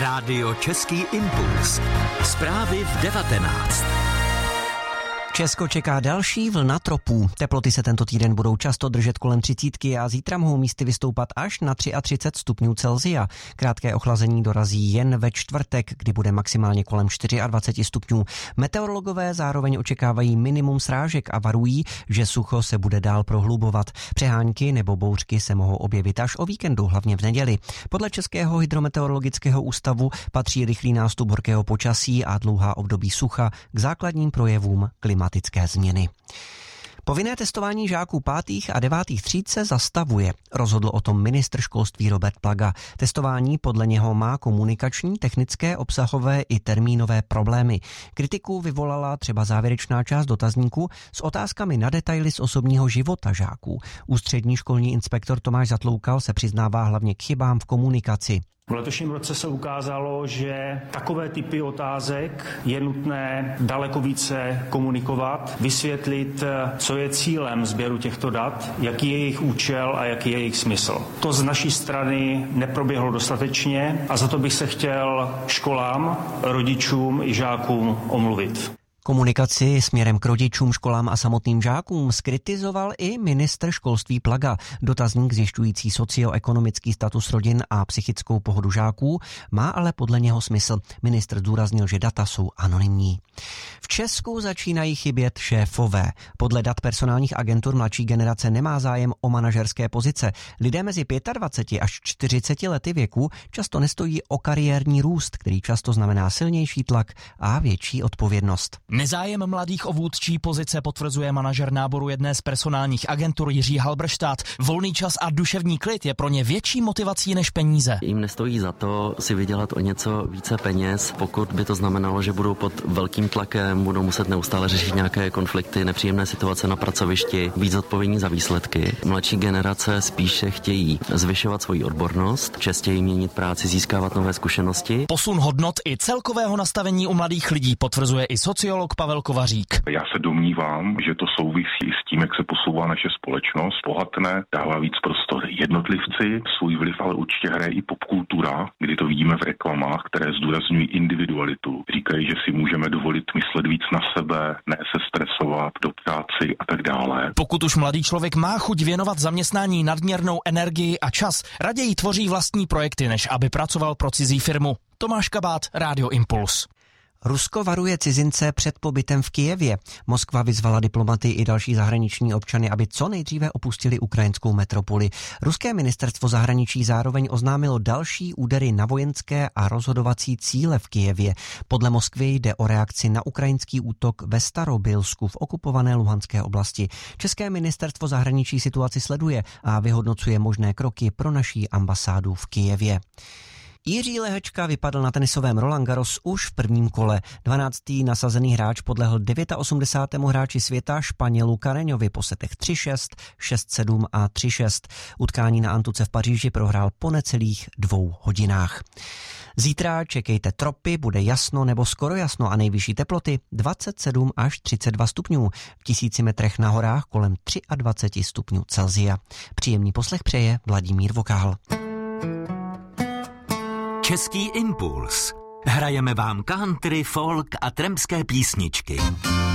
Rádio Český impuls. Zprávy v 19. Česko čeká další vlna tropů. Teploty se tento týden budou často držet kolem 30 a zítra mohou místy vystoupat až na 33 stupňů Celsia. Krátké ochlazení dorazí jen ve čtvrtek, kdy bude maximálně kolem 24 stupňů. Meteorologové zároveň očekávají minimum srážek a varují, že sucho se bude dál prohlubovat. Přehánky nebo bouřky se mohou objevit až o víkendu, hlavně v neděli. Podle Českého hydrometeorologického ústavu patří rychlý nástup horkého počasí a dlouhá období sucha k základním projevům klimatické změny. Povinné testování žáků 5. a 9. tříd se zastavuje. Rozhodl o tom ministr školství Robert Plaga. Testování podle něho má komunikační, technické, obsahové i termínové problémy. Kritiku vyvolala třeba závěrečná část dotazníku s otázkami na detaily z osobního života žáků. Ústřední školní inspektor Tomáš Zatloukal se přiznává hlavně k chybám v komunikaci. V letošním roce se ukázalo, že takové typy otázek je nutné daleko více komunikovat, vysvětlit, co je cílem sběru těchto dat, jaký je jejich účel a jaký je jejich smysl. To z naší strany neproběhlo dostatečně a za to bych se chtěl školám, rodičům i žákům omluvit. Komunikaci směrem k rodičům, školám a samotným žákům zkritizoval i ministr školství Plaga. Dotazník zjišťující socioekonomický status rodin a psychickou pohodu žáků má ale podle něho smysl. Ministr zdůraznil, že data jsou anonymní. V Česku začínají chybět šéfové. Podle dat personálních agentur mladší generace nemá zájem o manažerské pozice. Lidé mezi 25 až 40 lety věku často nestojí o kariérní růst, který často znamená silnější tlak a větší odpovědnost. Nezájem mladých o vůdčí pozice potvrzuje manažer náboru jedné z personálních agentur Jiří Halberštát. Volný čas a duševní klid je pro ně větší motivací než peníze. Jim nestojí za to si vydělat o něco více peněz, pokud by to znamenalo, že budou pod velkým tlakem, budou muset neustále řešit nějaké konflikty, nepříjemné situace na pracovišti, být zodpovědní za výsledky. Mladší generace spíše chtějí zvyšovat svoji odbornost, častěji měnit práci, získávat nové zkušenosti. Posun hodnot i celkového nastavení u mladých lidí potvrzuje i sociolog Pavel Kovařík. Já se domnívám, že to souvisí s tím, jak se posouvá naše společnost. Bohatne, dává víc prostor jednotlivci, svůj vliv ale určitě hraje i popkultura, kdy to vidíme v reklamách, které zdůrazňují individualitu. Říkají, že si můžeme dovolit myslet víc na sebe, ne se stresovat do práci a tak dále. Pokud už mladý člověk má chuť věnovat zaměstnání nadměrnou energii a čas, raději tvoří vlastní projekty, než aby pracoval pro cizí firmu. Tomáš Kabát, Rádio Impuls. Rusko varuje cizince před pobytem v Kyjevě. Moskva vyzvala diplomaty i další zahraniční občany, aby co nejdříve opustili ukrajinskou metropoli. Ruské ministerstvo zahraničí zároveň oznámilo další údery na vojenské a rozhodovací cíle v Kyjevě. Podle Moskvy jde o reakci na ukrajinský útok ve Starobylsku v okupované Luhanské oblasti. České ministerstvo zahraničí situaci sleduje a vyhodnocuje možné kroky pro naší ambasádu v Kyjevě. Jiří Lehečka vypadl na tenisovém Roland Garros už v prvním kole. 12. nasazený hráč podlehl 89. hráči světa Španělu Carreñovi po setech 3-6, 6-7 a 3-6. Utkání na Antuce v Paříži prohrál po necelých 2 hodinách. Zítra čekejte tropy, bude jasno nebo skoro jasno a nejvyšší teploty 27 až 32 stupňů. V 1000 metrech na horách kolem 23 stupňů Celsia. Příjemný poslech přeje Vladimír Vokál. Český impuls. Hrajeme vám country, folk a trampské písničky.